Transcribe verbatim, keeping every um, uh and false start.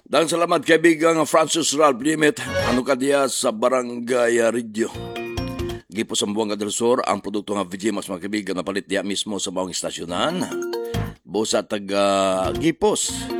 Dan salamat kaibigang Francis Ralph Limit, ano ka diya sa Barangay Radio. Gipos ang Buanga del Sur, ang produkto nga V G mas mga kaibigan na palit diya mismo sa bawang istasyonan. Busa taga Gipos.